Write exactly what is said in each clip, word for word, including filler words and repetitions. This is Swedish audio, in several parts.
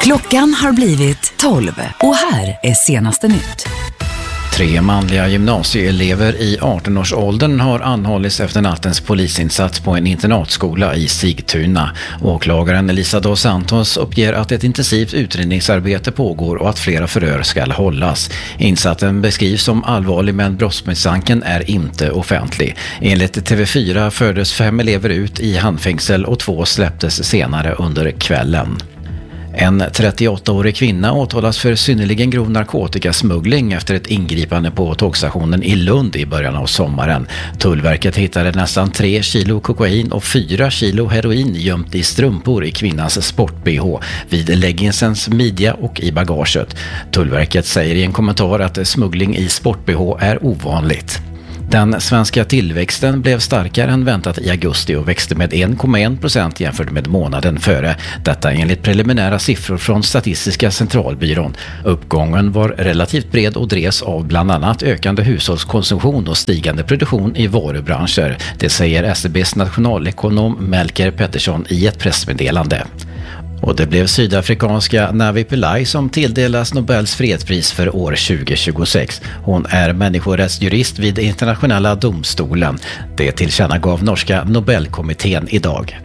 Klockan har blivit tolv och här är senaste nytt. Tre manliga gymnasieelever i arton-årsåldern har anhållits efter nattens polisinsats på en internatskola i Sigtuna. Åklagaren Elisa dos Santos uppger att ett intensivt utredningsarbete pågår och att flera förhör ska hållas. Insatsen beskrivs som allvarlig, men brottsmisstanken är inte offentlig. Enligt T V fyra fördes fem elever ut i handfängsel och två släpptes senare under kvällen. En trettioåttaårig kvinna åtalas för synnerligen grov narkotikasmuggling efter ett ingripande på tågstationen i Lund i början av sommaren. Tullverket hittade nästan tre kilo kokain och fyra kilo heroin gömt i strumpor i kvinnans sport-B H, vid leggingsens midja och i bagaget. Tullverket säger i en kommentar att smuggling i sport-B H är ovanligt. Den svenska tillväxten blev starkare än väntat i augusti och växte med en komma en procent jämfört med månaden före. Detta enligt preliminära siffror från Statistiska centralbyrån. Uppgången var relativt bred och drevs av bland annat ökande hushållskonsumtion och stigande produktion i varubranscher. Det säger S E B:s nationalekonom Melker Pettersson i ett pressmeddelande. Och det blev sydafrikanska Navi Pillay som tilldelas Nobels fredspris för år tjugo tjugosex. Hon är människorättsjurist vid internationella domstolen. Det tillkännagav norska Nobelkommittén idag.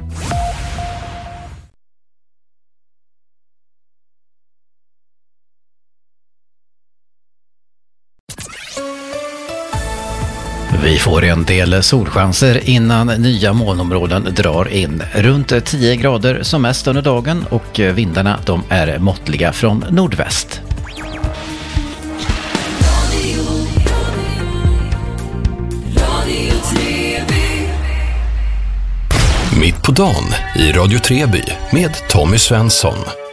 Vi får en del solchanser innan nya molnområden drar in. Runt tio grader som mest under dagen och vindarna de är måttliga från nordväst. Mitt på dagen i Radio Treby med Tommy Svensson.